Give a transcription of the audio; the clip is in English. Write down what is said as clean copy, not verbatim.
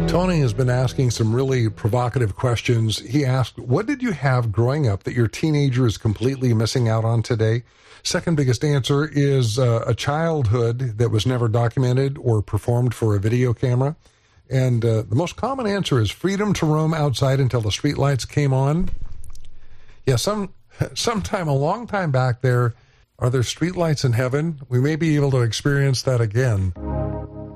Tony has been asking some really provocative questions. He asked, what did you have growing up that your teenager is completely missing out on today? Second biggest answer is a childhood that was never documented or performed for a video camera. And the most common answer is freedom to roam outside until the streetlights came on. Yeah, sometime a long time back there, are there streetlights in heaven? We may be able to experience that again.